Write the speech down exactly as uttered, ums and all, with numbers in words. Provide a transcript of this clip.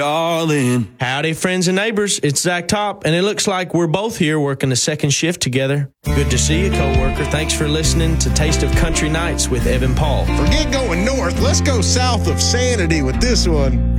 Darling. Howdy, friends and neighbors. It's Zach Top, and it looks like we're both here working the second shift together. Good to see you, coworker. Thanks for listening to Taste of Country Nights with Evan Paul. Forget going north. Let's go south of sanity with this one.